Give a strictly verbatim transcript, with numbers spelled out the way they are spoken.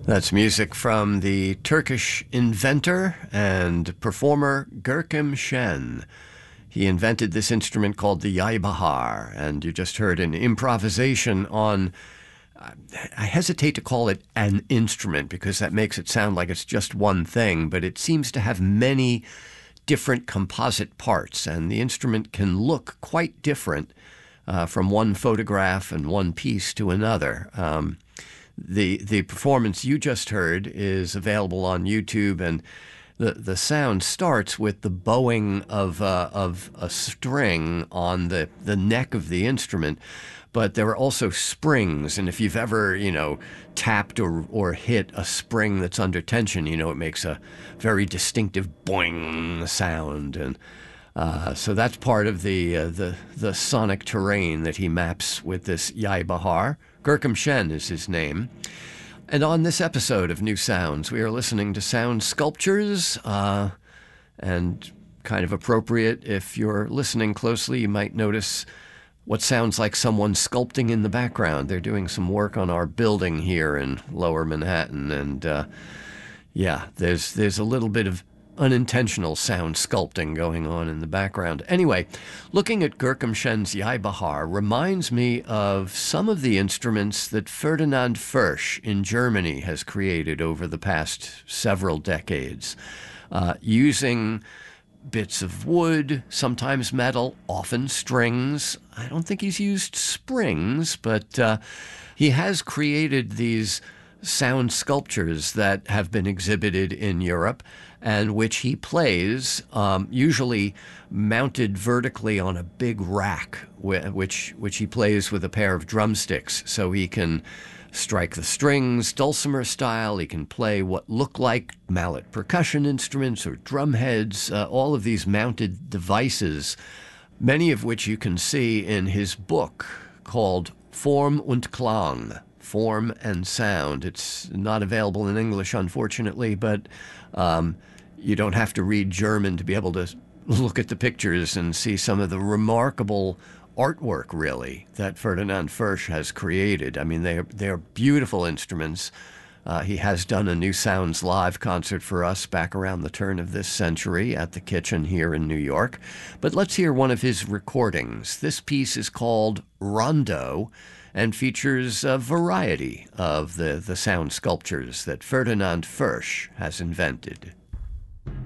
That's music from the Turkish inventor and performer Görkem Şen. He invented this instrument called the Yay Bahar, and you just heard an improvisation on, I hesitate to call it an instrument because that makes it sound like it's just one thing, but it seems to have many different composite parts, and the instrument can look quite different uh, from one photograph and one piece to another. Um, The the performance you just heard is available on YouTube, and the the sound starts with the bowing of uh, of a string on the, the neck of the instrument, but there are also springs, and if you've ever, you know, tapped or or hit a spring that's under tension, you know, it makes a very distinctive boing sound, and uh, so that's part of the uh, the the sonic terrain that he maps with this Yay Bahar. Görkem Şen is his name. And on this episode of New Sounds, we are listening to sound sculptures, uh, and kind of appropriate if you're listening closely, you might notice what sounds like someone sculpting in the background. They're doing some work on our building here in Lower Manhattan, and uh, yeah, there's there's a little bit of unintentional sound sculpting going on in the background. Anyway, looking at Görkem Şen's Yay Bahar reminds me of some of the instruments that Ferdinand Fürsch in Germany has created over the past several decades, uh, using bits of wood, sometimes metal, often strings. I don't think he's used springs, but uh, he has created these sound sculptures that have been exhibited in Europe and which he plays, um, usually mounted vertically on a big rack, which which he plays with a pair of drumsticks, so he can strike the strings dulcimer style. He can play what look like mallet percussion instruments or drum heads, uh, all of these mounted devices, many of which you can see in his book called Form und Klang, Form and Sound. It's not available in English, unfortunately, but um, you don't have to read German to be able to look at the pictures and see some of the remarkable artwork, really, that Ferdinand Fürsch has created. I mean, they are, they are beautiful instruments. Uh, he has done a New Sounds live concert for us back around the turn of this century at the Kitchen here in New York. But let's hear one of his recordings. This piece is called Rondo and features a variety of the, the sound sculptures that Ferdinand Fürsch has invented.